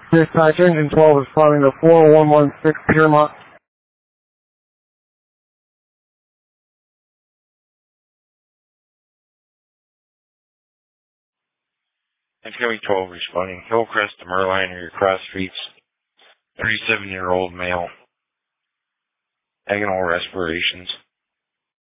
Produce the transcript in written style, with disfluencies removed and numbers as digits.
Dispatch Engine 12 responding to 4116 Piermont. Incoming 12 responding. Hillcrest to Merline area cross streets. 37-year-old male. Agonal respirations.